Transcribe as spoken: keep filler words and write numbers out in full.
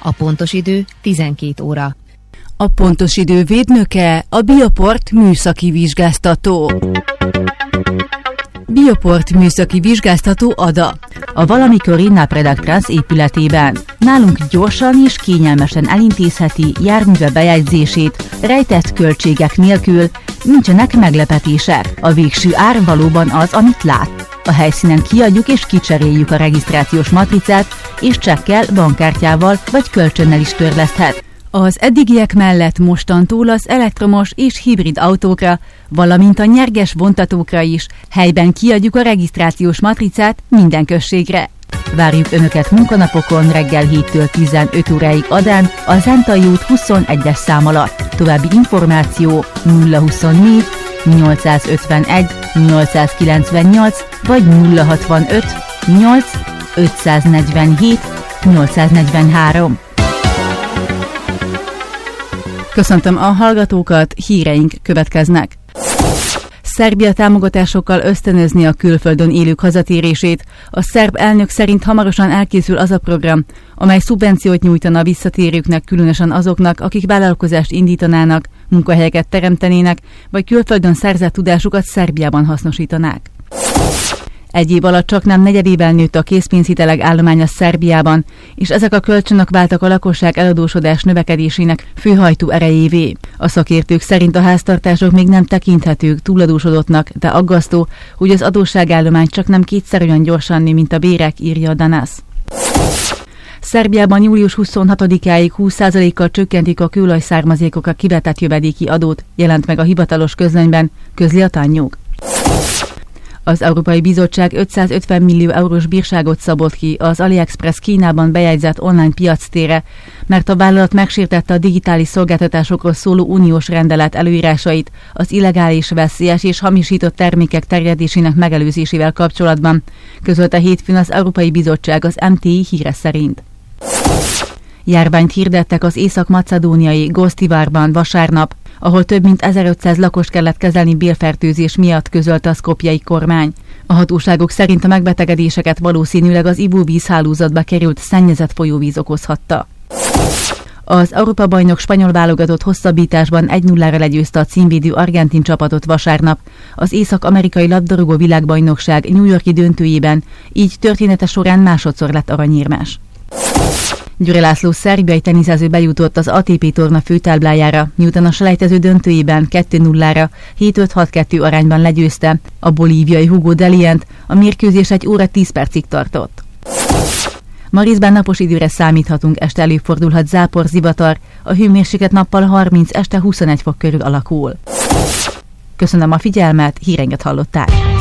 A pontos idő tizenkét óra. A pontos idő védnöke a Bioport műszaki vizsgáztató. Bioport műszaki vizsgáztató Ada. A valamikori Napredag Trans épületében. Nálunk gyorsan és kényelmesen elintézheti járműve bejegyzését, rejtett költségek nélkül, nincsenek meglepetések. A végső ár valóban az, amit lát. A helyszínen kiadjuk és kicseréljük a regisztrációs matricát, és csekkel, bankkártyával vagy kölcsönnel is törleszthet. Az eddigiek mellett mostantól az elektromos és hibrid autókra, valamint a nyerges vontatókra is helyben kiadjuk a regisztrációs matricát minden községre. Várjuk Önöket munkanapokon reggel héttől tizenöt óráig Adán, a Zentai út huszonegyes szám alatt. További információ nulla huszonnégy nyolcszázötvenegy nyolcszázkilencvennyolc vagy nulla hatvanöt nyolc ötszáznegyvenhét nyolcszáznegyvenhárom. Köszöntöm a hallgatókat, híreink következnek. Szerbia támogatásokkal ösztönözni a külföldön élők hazatérését. A szerb elnök szerint hamarosan elkészül az a program, amely szubvenciót nyújtana a visszatérőknek, különösen azoknak, akik vállalkozást indítanának, munkahelyeket teremtenének, vagy külföldön szerzett tudásukat Szerbiában hasznosítanák. Egy év alatt csaknem negyedével nőtt a készpénzhitelek állománya Szerbiában, és ezek a kölcsönök váltak a lakosság eladósodás növekedésének főhajtó erejévé. A szakértők szerint a háztartások még nem tekinthetők túladósodottnak, de aggasztó, hogy az adósságállomány csaknem kétszer olyan gyorsan nő, mint a bérek, írja a Danász. Szerbiában július huszonhatodikáig húsz százalékkal csökkentik a kőolaj-származékokra kivetett jövedéki adót, jelent meg a hivatalos közlönyben, közli a Tanjug. Az Európai Bizottság ötszázötven millió eurós bírságot szabott ki az AliExpress Kínában bejegyzett online piactérre, mert a vállalat megsértette a digitális szolgáltatásokról szóló uniós rendelet előírásait az illegális, veszélyes és hamisított termékek terjedésének megelőzésével kapcsolatban, közölte hétfőn az Európai Bizottság az em té i híre szerint. Járványt hirdettek az észak-macedóniai Gosztivárban vasárnap, ahol több mint ezerötszáz lakost kellett kezelni bélfertőzés miatt, közölte a szkopjei kormány. A hatóságok szerint a megbetegedéseket valószínűleg az ivóvíz hálózatba került szennyezett folyóvíz okozhatta. Az Európa-bajnok spanyol válogatott hosszabbításban egy nullára legyőzte a címvédő argentin csapatot vasárnap az észak-amerikai labdarúgó világbajnokság New York-i döntőjében, így története során másodszor lett aranyérmes. Gyuri László szerbiai teniszező bejutott az á té pé torna főtáblájára, miután a selejtező döntőjében kettő nullára hét öt hat kettő arányban legyőzte a bolíviai Hugo Delient, a mérkőzés egy óra tíz percig tartott. Ma részben napos időre számíthatunk, este előfordulhat zápor, zivatar, a hőmérséklet nappal harminc, este huszonegy fok körül alakul. Köszönöm a figyelmet, híreinket hallották.